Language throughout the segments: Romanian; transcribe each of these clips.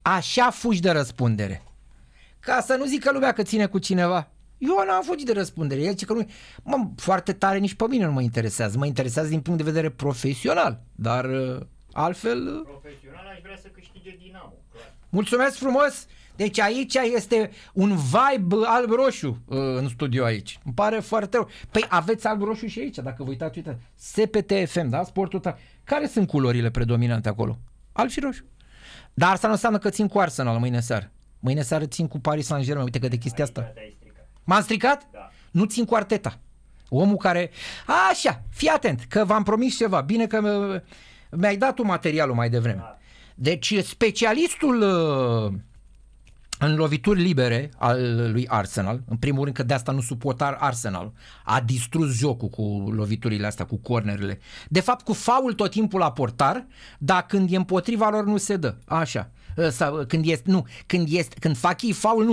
așa fugi de răspundere. Ca să nu zică lumea că ține cu cineva. Eu n-am fugit de răspundere. El zice că nu, foarte tare nici pe mine nu mă interesează. Mă interesează din punct de vedere profesional. Dar altfel... Profesional aș vrea să câștige Dinamo. Clar. Mulțumesc frumos! Deci aici este un vibe alb-roșu în studio aici. Îmi pare foarte rău. Păi aveți alb-roșu și aici, dacă vă uitați. SPT-FM, da? Sportul ăsta. Care sunt culorile predominante acolo? Alb și roșu. Dar asta nu înseamnă că țin cu Arsenal mâine seară. Mâine seară țin cu Paris Saint-Germain. Uite că de chestia asta. M-am stricat? Da. Nu țin cu Arteta. Omul care... Așa, fii atent, că v-am promis ceva. Bine că mi-ai dat tu materialul mai devreme. Da. Deci specialistul în lovituri libere al lui Arsenal, în primul rând că de asta nu suporta Arsenal, a distrus jocul cu loviturile astea, cu cornerele. De fapt, cu faul tot timpul la portar, dar când e împotriva lor nu se dă. Așa. Sau când fac ei faul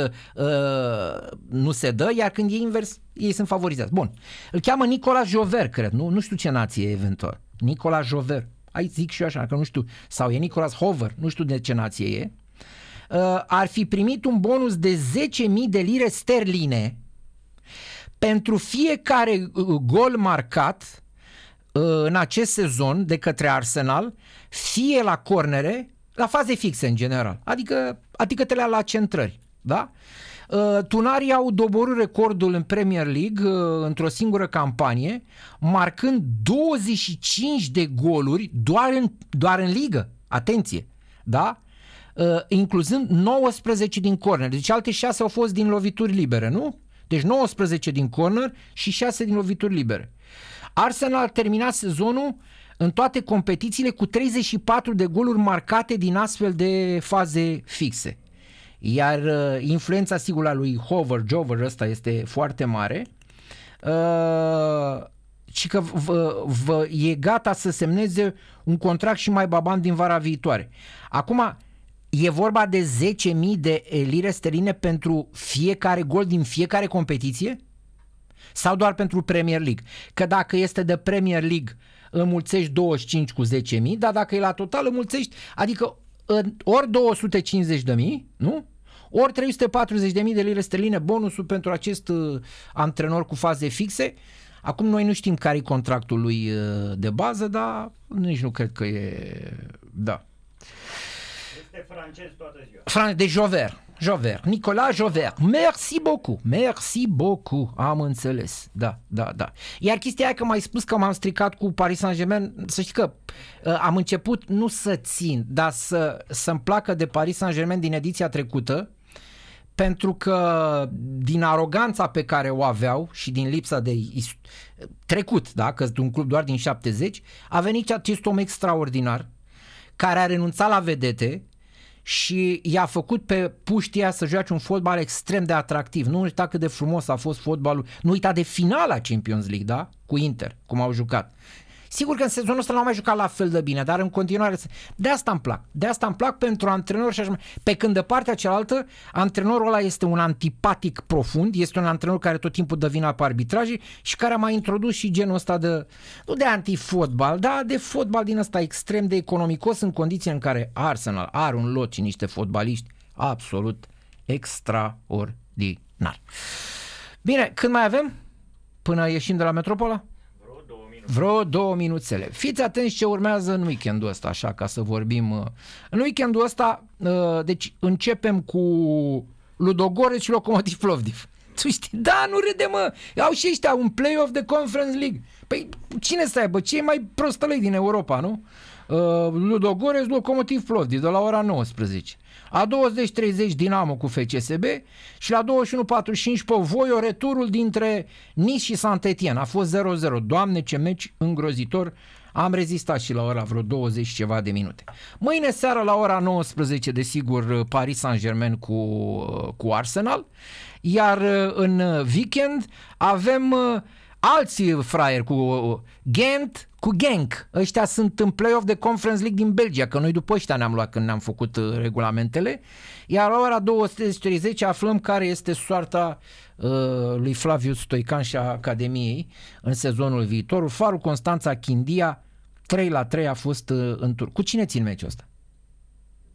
nu se dă, iar când e invers, ei sunt favorizați. Bun. Îl cheamă Nicolas Jover, cred, nu știu ce nație e eventual. Nicolas Jover. Hai zic și eu așa, că nu știu. Sau e Nicolas Hover, nu știu de ce nație e. Ar fi primit un bonus de 10.000 de lire sterline pentru fiecare gol marcat în acest sezon de către Arsenal, fie la cornere, la faze fixe în general, adică la centrări, da? Tunarii au doborât recordul în Premier League într-o singură campanie, marcând 25 de goluri doar în ligă, atenție, da? Incluzând 19 din corner, deci alte 6 au fost din lovituri libere, nu? Deci 19 din corner și 6 din lovituri libere. Arsenal a terminat sezonul în toate competițiile cu 34 de goluri marcate din astfel de faze fixe. Iar influența sigur a lui Jover ăsta este foarte mare și că e gata să semneze un contract și mai baban din vara viitoare. Acum e vorba de 10.000 de lire sterline pentru fiecare gol din fiecare competiție? Sau doar pentru Premier League? Că dacă este de Premier League înmulțești 25 cu 10.000, dar dacă e la total înmulțești, adică ori 250.000, nu? Ori 340.000 de lire sterline bonusul pentru acest antrenor cu faze fixe. Acum noi nu știm care e contractul lui de bază, dar nici nu cred că e... Da. Este francez toată ziua. De Jover. Nicolas Jover. Merci beaucoup. Am înțeles. Da. Iar chestia aia că m-ai spus că m-am stricat cu Paris Saint-Germain, să știi că am început nu să țin, dar să-mi placă de Paris Saint-Germain din ediția trecută, pentru că din aroganța pe care o aveau și din lipsa de trecut, da, că sunt un club doar din 70, a venit acest om extraordinar care a renunțat la vedete și i-a făcut pe puștia să joace un fotbal extrem de atractiv. Nu uita cât de frumos a fost fotbalul, nu uita de finala Champions League, da? Cu Inter, cum au jucat. Sigur că în sezonul ăsta n-au mai jucat la fel de bine, dar în continuare de asta îmi plac. De asta îmi plac pentru antrenor și așa. Pe când de partea cealaltă, antrenorul ăla este un antipatic profund, este un antrenor care tot timpul dă vina pe arbitraje și care a mai introdus și genul ăsta de, nu de antifotbal, dar de fotbal din ăsta extrem de economicos în condiții în care Arsenal are un lot și niște fotbaliști absolut extraordinar. Bine, când mai avem? Până ieșim de la Metropola? Vreo 2 minuțele. Fiți atenți ce urmează în weekendul ăsta, așa, ca să vorbim. În weekendul ăsta, deci începem cu Ludogorets și Lokomotiv Plovdiv. Tu știi? Da, nu râde, mă! Au și ăștia un play-off de Conference League. Păi cine să aibă? Cei mai prostălei din Europa, nu? Ludogorets, Lokomotiv Plovdiv, de la ora 19. A 20:30 Dinamo cu FCSB și la 21:45 pe Voio returul dintre Nice și Saint-Étienne. A fost 0-0. Doamne, ce meci îngrozitor. Am rezistat și la ora vreo 20 ceva de minute. Mâine seară la ora 19, desigur, Paris Saint-Germain cu Arsenal. Iar în weekend avem alții fraieri cu Ghent, cu Genk. Ăștia sunt în play-off de Conference League din Belgia, că noi după ăștia ne-am luat când ne-am făcut regulamentele. Iar la ora 20:30 aflăm care este soarta lui Flavius Stoican și a Academiei în sezonul viitor. Farul Constanța Chindia 3-3 a fost în tur. Cu cine țin meciul ăsta?